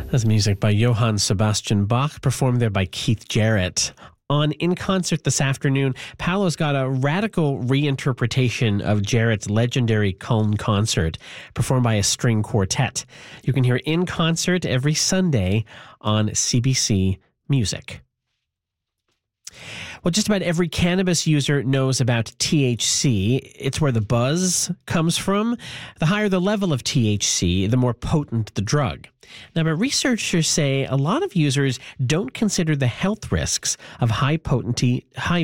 That's music by Johann Sebastian Bach, performed there by Keith Jarrett. On In Concert this afternoon, Paolo's got a radical reinterpretation of Jarrett's legendary Köln concert, performed by a string quartet. You can hear In Concert every Sunday on CBC Music. Well, just about every cannabis user knows about THC. It's where the buzz comes from. The higher the level of THC, the more potent the drug. Now, but researchers say a lot of users don't consider the health risks of high potency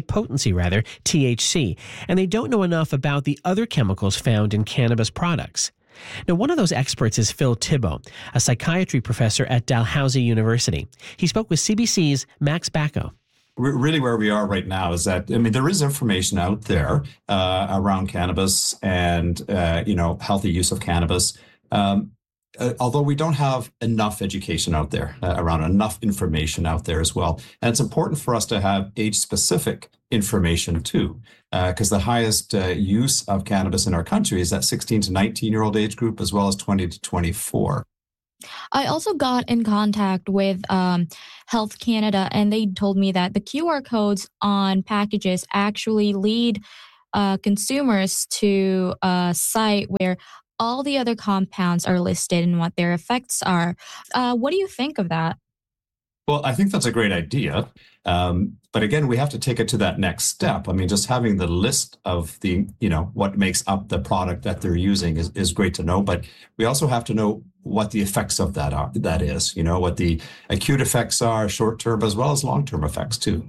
THC, and they don't know enough about the other chemicals found in cannabis products. Now, one of those experts is Phil Thibault, a psychiatry professor at Dalhousie University. He spoke with CBC's Max Bacco. Really where we are right now is that, there is information out there around cannabis and, healthy use of cannabis. Although we don't have enough education out there, around enough information out there as well. And it's important for us to have age-specific information too, because the highest use of cannabis in our country is that 16 to 19-year-old age group, as well as 20 to 24. I also got in contact with Health Canada, and they told me that the QR codes on packages actually lead consumers to a site where all the other compounds are listed and what their effects are. What do you think of that? Well, I think that's a great idea. But again, we have to take it to that next step. Just having the list of the, what makes up the product that they're using is great to know. But we also have to know what the effects of that is, what the acute effects are, short-term as well as long-term effects too.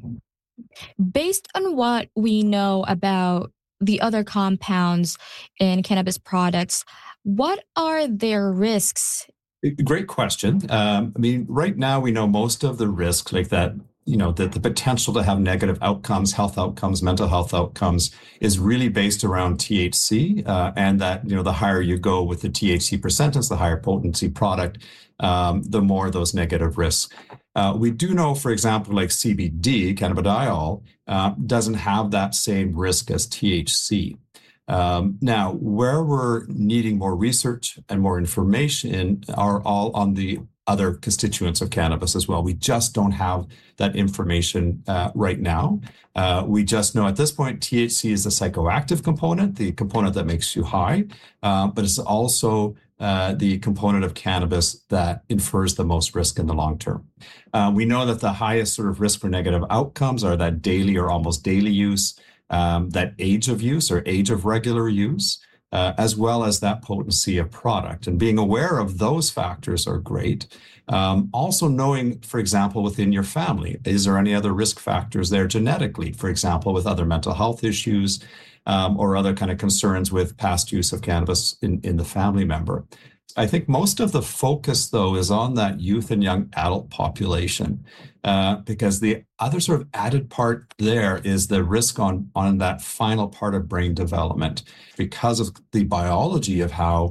Based on what we know about the other compounds in cannabis products, what are their risks? Great question. Right now we know most of the risks, like that, the potential to have negative outcomes, health outcomes, mental health outcomes, is really based around THC, and that, the higher you go with the THC percentage, the higher potency product, the more those negative risks. We do know, for example, like CBD, cannabidiol, doesn't have that same risk as THC. Now, where we're needing more research and more information are all on the other constituents of cannabis as well. We just don't have that information right now. We just know at this point, THC is the psychoactive component, the component that makes you high, but it's also the component of cannabis that infers the most risk in the long term. We know that the highest sort of risk for negative outcomes are that daily or almost daily use, that age of use or age of regular use, as well as that potency of product. And being aware of those factors are great. Also knowing, for example, within your family, is there any other risk factors there genetically, for example, with other mental health issues, or other kind of concerns with past use of cannabis in the family member. I think most of the focus, though, is on that youth and young adult population, because the other sort of added part there is the risk on that final part of brain development because of the biology of how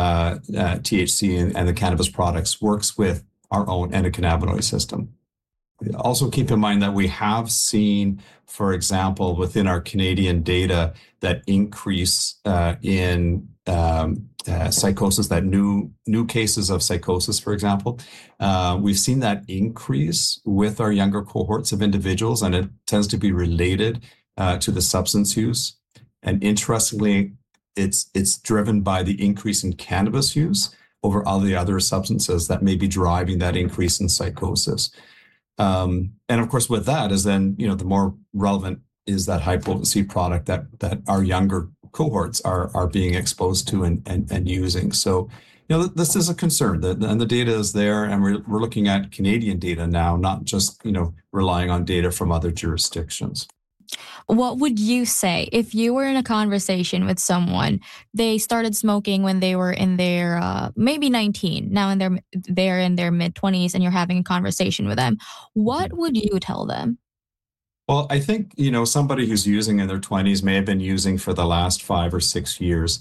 THC and the cannabis products works with our own endocannabinoid system. Also keep in mind that we have seen, for example, within our Canadian data, that increase in psychosis, that new cases of psychosis, for example. We've seen that increase with our younger cohorts of individuals, and it tends to be related to the substance use. And interestingly, it's driven by the increase in cannabis use over all the other substances that may be driving that increase in psychosis. And of course, with that is then, the more relevant is that high potency product that our younger cohorts are being exposed to and using. So, this is a concern, and the data is there, and we're looking at Canadian data now, not just, relying on data from other jurisdictions. What would you say if you were in a conversation with someone, they started smoking when they were in their maybe 19, now they're in their mid-20s, and you're having a conversation with them? What would you tell them? Well, I think, somebody who's using in their 20s may have been using for the last 5 or 6 years.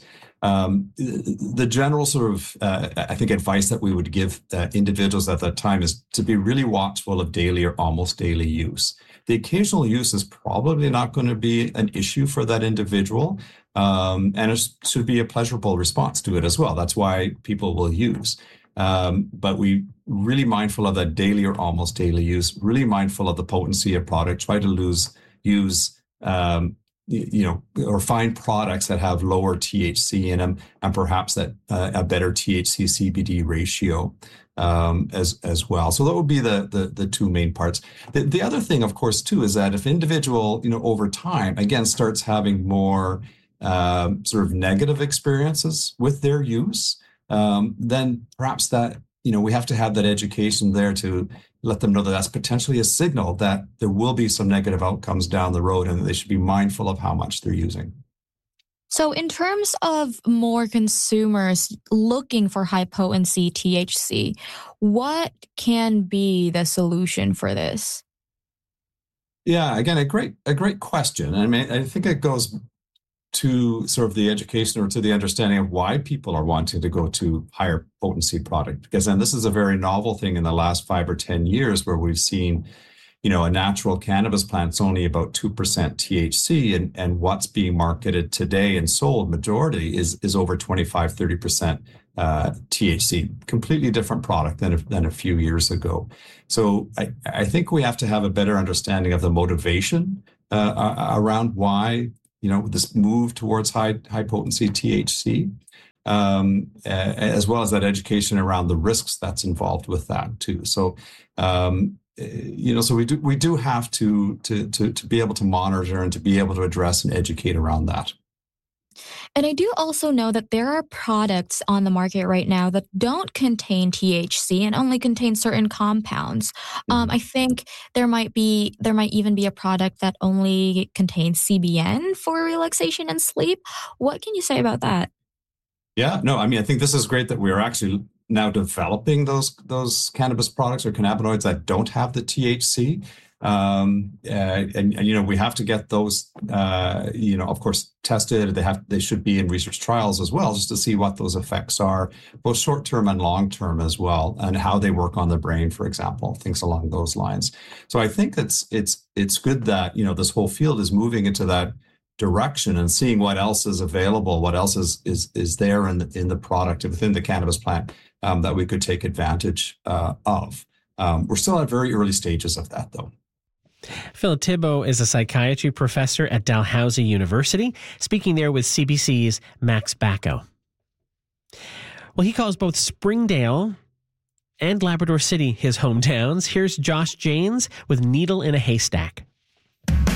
The general sort of, I think, advice that we would give individuals at that time is to be really watchful of daily or almost daily use. The occasional use is probably not going to be an issue for that individual, and it should be a pleasurable response to it as well. That's why people will use. But we really mindful of that daily or almost daily use, really mindful of the potency of product, try to use or find products that have lower THC in them and perhaps that a better THC CBD ratio as well. So that would be the two main parts. The other thing, of course, too, is that if individual, over time, again, starts having more sort of negative experiences with their use, then perhaps that, we have to have that education there to let them know that that's potentially a signal that there will be some negative outcomes down the road and that they should be mindful of how much they're using. So in terms of more consumers looking for high potency THC, what can be the solution for this? Yeah, again, a great question. I mean, I think it goes to sort of the education or to the understanding of why people are wanting to go to higher potency product. Because then this is a very novel thing in the last 5 or 10 years where we've seen, a natural cannabis plant's only about 2% THC and what's being marketed today and sold majority is over 25, 30% THC, completely different product than a few years ago. So I think we have to have a better understanding of the motivation around why this move towards high potency THC, as well as that education around the risks that's involved with that too. So, so we do have to be able to monitor and to be able to address and educate around that. And I do also know that there are products on the market right now that don't contain THC and only contain certain compounds. I think there might even be a product that only contains CBN for relaxation and sleep. What can you say about that? Yeah, no, I mean, I think this is great that we're actually now developing those cannabis products or cannabinoids that don't have the THC. And we have to get those, of course, tested. They should be in research trials as well, just to see what those effects are, both short term and long term as well, and how they work on the brain, for example, things along those lines. So I think it's good that this whole field is moving into that direction and seeing what else is available, what else is there in the product within the cannabis plant that we could take advantage of. We're still at very early stages of that, though. Philip Thibault is a psychiatry professor at Dalhousie University, speaking there with CBC's Max Bacco. Well, he calls both Springdale and Labrador City his hometowns. Here's Josh Janes with Needle in a Haystack.